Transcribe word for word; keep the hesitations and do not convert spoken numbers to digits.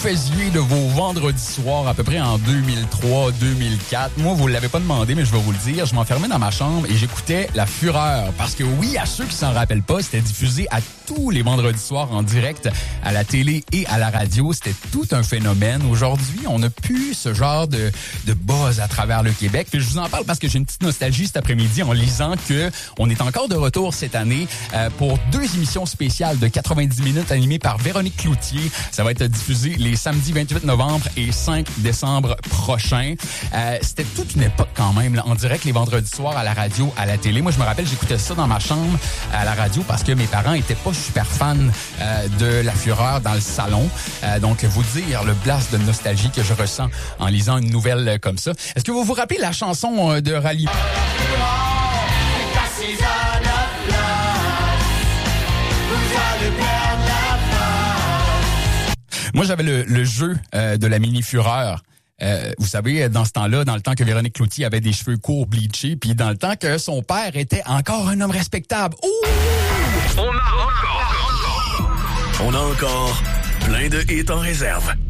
faisiez de vos vendredis soirs à peu près en deux mille trois deux mille quatre. Moi, vous ne l'avez pas demandé, mais je vais vous le dire. Je m'enfermais dans ma chambre et j'écoutais La Fureur. Parce que oui, à ceux qui s'en rappellent pas, c'était diffusé à tous les vendredis soirs en direct à la télé et à la radio. C'était tout un phénomène. Aujourd'hui, on n'a plus ce genre de, de buzz à travers le Québec. Puis je vous en parle parce que j'ai une petite nostalgie cet après-midi en lisant que on est encore de retour cette année euh, pour deux émissions spéciales de quatre-vingt-dix minutes animées par Véronique Cloutier. Ça va être diffusé les samedis vingt-huit novembre et cinq décembre prochains. Euh, c'était toute une époque quand même, là, en direct les vendredis soirs à la radio, à la télé. Moi, je me rappelle, j'écoutais ça dans ma chambre à la radio parce que mes parents étaient pas super fans euh, de La Fureur dans le salon. Euh, donc, vous dire le blast de nostalgie que je ressens en lisant une nouvelle comme ça. Est-ce que vous vous rappelez la chanson euh, de Rallye? Moi, j'avais le, le jeu euh, de la mini-fureur. Euh, vous savez, dans ce temps-là, dans le temps que Véronique Cloutier avait des cheveux courts bleachés, puis dans le temps que son père était encore un homme respectable. Ouh! On a encore, on a encore plein de hits en réserve.